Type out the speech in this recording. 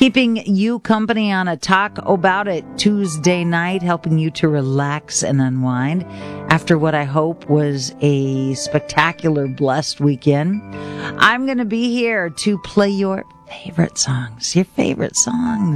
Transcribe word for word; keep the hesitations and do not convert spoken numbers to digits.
keeping you company on a Talk About It Tuesday night, helping you to relax and unwind after what I hope was a spectacular, blessed weekend. I'm going to be here to play your favorite songs, your favorite songs.